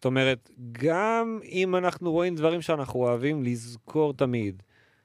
זאת אומרת, גם אם אנחנו רואים דברים שאנחנו אוהבים, לזכור תמיד.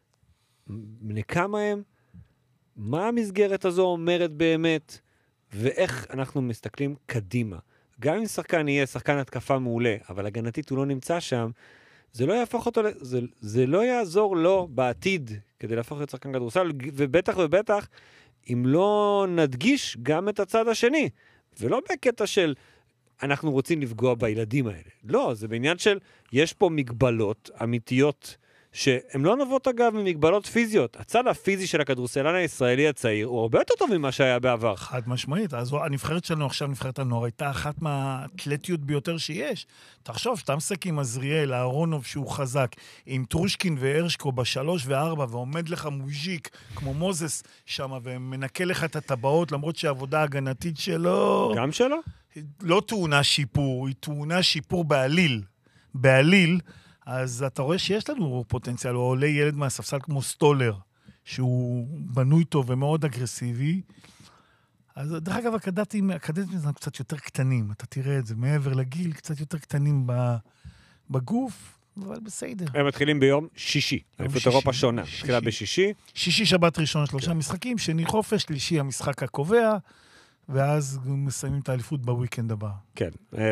לכמה הם? מה המסגרת הזו אומרת באמת? ואיך אנחנו מסתכלים קדימה. גם אם שחקן יהיה שחקן התקפה מעולה, אבל הגנתית הוא לא נמצא שם, זה לא יהפוך אותו, זה לא יעזור לו בעתיד כדי להפוך להיות שחקן כדורסל, ובטח ובטח, אם לא נדגיש גם את הצד השני, ולא בקטע של אנחנו רוצים לפגוע בילדים האלה. לא, זה בעניין של יש פה מגבלות אמיתיות, שהן לא נובעות אגב ממגבלות פיזיות. הצד הפיזי של הכדורסלן הישראלי הצעיר הוא הרבה יותר טוב ממה שהיה בעבר. חד משמעית. אז הנבחרת שלנו עכשיו, נבחרת הנוער, הייתה אחת מהאתלטיות ביותר שיש. תחשוב, שאתה מסק עם עזריאל, אהרונוב שהוא חזק, עם טרושקין והרשקו בשלוש וארבע, ועומד לך מוז'יק כמו מוזס שם, ומנקה לך את הטבעות, למרות שהעבודה ההגנתית שלו... גם שלו? לא טעונה שיפור, היא טעונה שיפור בעליל. בעליל, אז אתה רואה שיש לנו פוטנציאל, הוא עולה ילד מהספסל כמו סטולר, שהוא בנוי טוב ומאוד אגרסיבי. אז דרך אגב, הקדטים הם קצת יותר קטנים, אתה תראה את זה, מעבר לגיל, קצת יותר קטנים בגוף, אבל בסדר. הם מתחילים ביום שישי, אליפות אירופה שונה, מתחילה בשישי. שישי, שבת ראשון, 3 משחקים, שני חופש, שלישי המשחק הקובע, ואז מסיימים את האליפות בוויקנד הבא. כן,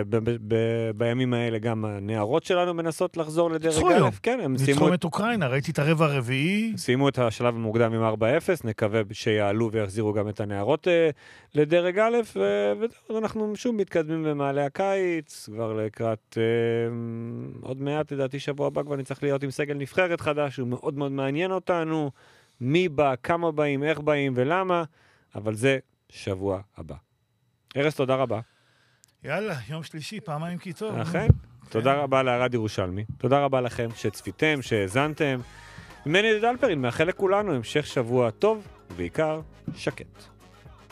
בימים האלה גם הנערות שלנו מנסות לחזור לדרג א', כן, הם ניצחו את אוקראינה, ראיתי את הרבע הרביעי. סיימו את השלב המוקדם עם 4-0, נקווה שיעלו ויחזירו גם את הנערות לדרג א', ואנחנו שוב מתקדמים במעלה הקיץ, כבר לקראת עוד מעט, לדעתי שבוע הבא כבר נצטרך להיות עם סגל נבחרת חדש, הוא מאוד מאוד מעניין אותנו, מי בא, כמה באים, איך באים ולמה, אבל זה שבוע הבא. ארז, תודה רבה. יאללה, יום שלישי, פעמיים כי טוב. אכן. תודה רבה לערד ירושלמי. תודה רבה לכם שצפיתם, שהאזנתם. ממני דלפרין, מאחל לכולנו המשך שבוע טוב, ובעיקר שקט.